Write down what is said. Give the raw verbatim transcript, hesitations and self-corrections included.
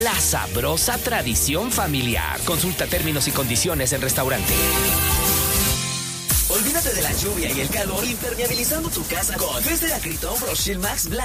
La sabrosa tradición familiar. Consulta términos y condiciones en restaurante. Olvídate de la lluvia y el calor impermeabilizando tu casa con Fest de Acryton Pro Shield Max Black.